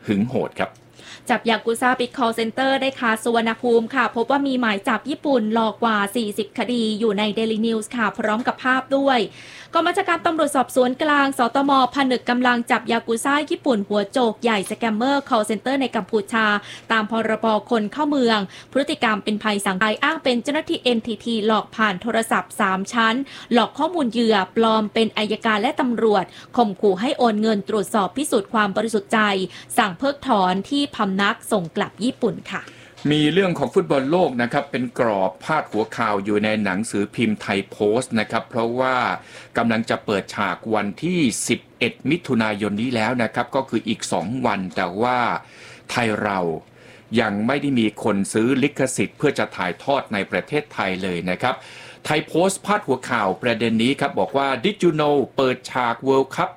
หึงโหดครับจับยากุซ่าปิด call center ได้คาสุวรรณภูมิค่ะพบว่ามีหมายจับญี่ปุ่นหลอกกว่า 40 คดีอยู่ใน Daily News ค่ะพร้อมกับภาพด้วยกองบัญชาการตำรวจสอบสวนกลางสตม.ผนึกกำลังจับยากุซ่าญี่ปุ่นหัวโจกใหญ่สแกมเมอร์ call center ในกัมพูชาตามพรบคนเข้าเมืองพฤติกรรมเป็นภัยสังคมอ้างเป็นเจ้าหน้าที่ NTT หลอกผ่านโทรศัพท์3ชั้นหลอกข้อมูลเหยื่อปลอมเป็นอัยการและตำรวจข่มขู่ให้โอนเงินตรวจสอบพิสูจน์ความบริสุทธิ์ใจสั่งเพิกถอนที่พำนักส่งกลับญี่ปุ่นค่ะมีเรื่องของฟุตบอลโลกนะครับเป็นกรอบพาดหัวข่าวอยู่ในหนังสือพิมพ์ไทยโพสต์นะครับเพราะว่ากำลังจะเปิดฉากวันที่11มิถุนายนนี้แล้วนะครับก็คืออีก2วันแต่ว่าไทยเรายังไม่ได้มีคนซื้อลิขสิทธิ์เพื่อจะถ่ายทอดในประเทศไทยเลยนะครับไทยโพสต์พาดหัวข่าวประเด็นนี้ครับบอกว่า Did you know เปิดฉาก World Cup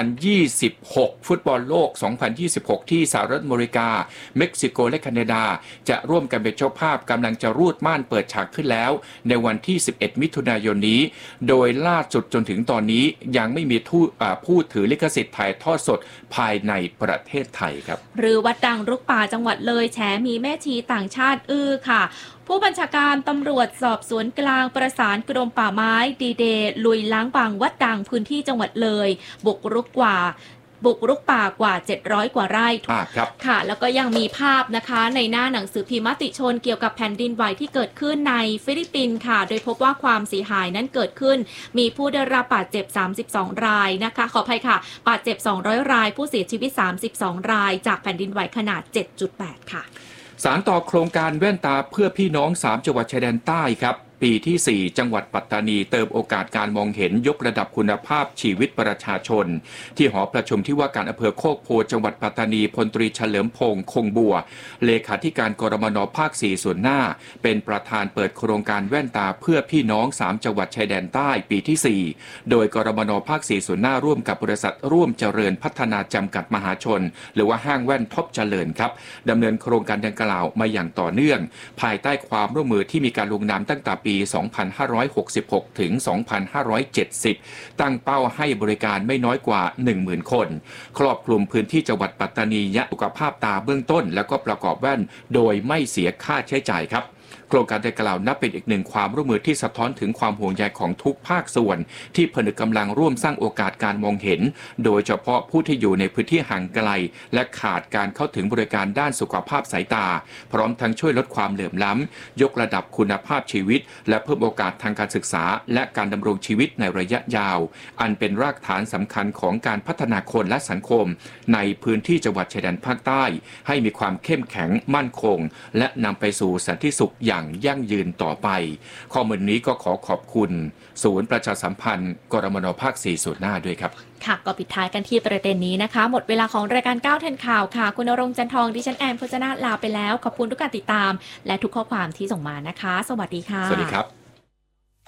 2026 ฟุตบอลโลก 2026 ที่สหรัฐอเมริกาเม็กซิโกและแคนาดาจะร่วมกันเป็นเจ้าภาพกำลังจะรูดม่านเปิดฉากขึ้นแล้วในวันที่11มิถุนายนนี้โดยล่าสุดจนถึงตอนนี้ยังไม่มีผู้ถือลิขสิทธิ์ถ่ายทอดสดภายในประเทศไทยครับหรือวัดดังรุกป่าจังหวัดเลยแฉมีแม่ชีต่างชาติค่ะผู้บัญชาการตำรวจสอบสวนกลางประสานกรมป่าไม้ดีเดย์ลุยล้างบางวัดดังพื้นที่จังหวัดเลยบุกรุกป่ากว่า700กว่าไร่ค่ะแล้วก็ยังมีภาพนะคะในหน้าหนังสือพิมพ์มติชนเกี่ยวกับแผ่นดินไหวที่เกิดขึ้นในฟิลิปปินส์ค่ะโดยพบว่าความเสียหายนั้นเกิดขึ้นมีผู้ได้รับบาดเจ็บ32รายนะคะขออภัยค่ะบาดเจ็บ200รายผู้เสียชีวิต32รายจากแผ่นดินไหวขนาด 7.8 ค่ะสานต่อโครงการแว่นตาเพื่อพี่น้อง3จังหวัดชายแดนใต้ครับปีที่4จังหวัดปัตตานีเติมโอกาสการมองเห็นยกระดับคุณภาพชีวิตประชาชนที่หอประชุมที่ว่าการอำเภอโคกโพจังหวัดปัตตานีพลตรีเฉลิมพงษ์คงบัวเลขาธิการกรมน.ภาค4ส่วนหน้าเป็นประธานเปิดโครงการแว่นตาเพื่อพี่น้อง3จังหวัดชายแดนใต้ปีที่4โดยกรมน.ภาค4ส่วนหน้าร่วมกับบริษัทร่วมเจริญพัฒนาจำกัดมหาชนหรือว่าห้างแว่นท็อปเจริญครับดำเนินโครงการดังกล่าวมาอย่างต่อเนื่องภายใต้ความร่วมมือที่มีการลงนามตั้งแต่ปี2566 ถึง 2570 ตั้งเป้าให้บริการไม่น้อยกว่า 10,000 คนครอบคลุมพื้นที่จังหวัดปัตตานียะสุขภาพตาเบื้องต้นแล้วก็ประกอบแว่นโดยไม่เสียค่าใช้จ่ายครับโครงการดังกล่าวนับเป็นอีกหนึ่งความร่วมมือที่สะท้อนถึงความห่วงใยของทุกภาคส่วนที่ผนึกกำลังร่วมสร้างโอกาสการมองเห็นโดยเฉพาะผู้ที่อยู่ในพื้นที่ห่างไกลและขาดการเข้าถึงบริการด้านสุขภาพสายตาพร้อมทั้งช่วยลดความเหลื่อมล้ำยกระดับคุณภาพชีวิตและเพิ่มโอกาสทางการศึกษาและการดำรงชีวิตในระยะยาวอันเป็นรากฐานสำคัญของการพัฒนาคนและสังคมในพื้นที่จังหวัดชายแดนภาคใต้ให้มีความเข้มแข็งมั่นคงและนำไปสู่สันติสุขอย่างยั่งยืนต่อไปข้อมูลนี้ก็ขอขอบคุณศูนย์ประชาสัมพันธ์กรมน.ภาค4ส่วนหน้าด้วยครับค่ะก็ปิดท้ายกันที่ประเด็นนี้นะคะหมดเวลาของรายการ9ทันข่าวค่ะคุณณรงค์จันทองดิฉันแอนพจนาลาไปแล้วขอบคุณทุกการติดตามและทุกข้อความที่ส่งมานะคะสวัสดีค่ะสวัสดีครับ